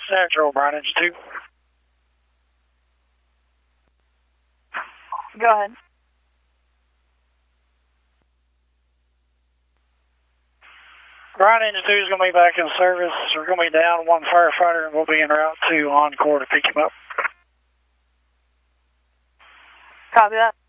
Central, Brian Engine 2. Go ahead. Brian Engine 2 is going to be back in service. We're going to be down one firefighter, and we'll be en route to Encore to pick him up. Copy that.